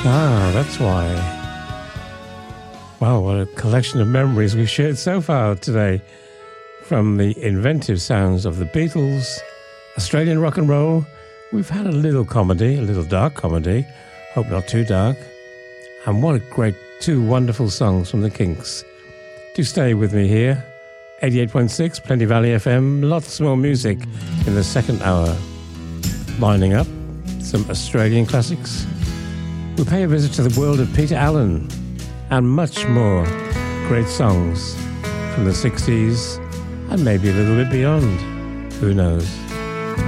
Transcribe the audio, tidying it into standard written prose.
Ah, that's why. Wow, what a collection of memories we've shared so far today. From the inventive sounds of the Beatles, Australian rock and roll, we've had a little comedy, a little dark comedy, hope not too dark. And what a great two wonderful songs from the Kinks. Do stay with me here. 88.6, Plenty Valley FM, lots more music in the second hour. Lining up some Australian classics. We'll pay a visit to the world of Peter Allen and much more great songs from the 60s and maybe a little bit beyond. Who knows?